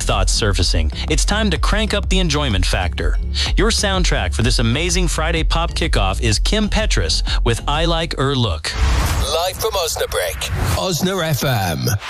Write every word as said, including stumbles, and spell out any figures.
thoughts surfacing. It's time to crank up the enjoyment factor. Your soundtrack for this amazing Friday pop kickoff is Kim Petras with I Like Er Look. Live from Osnabrück, Osna F M.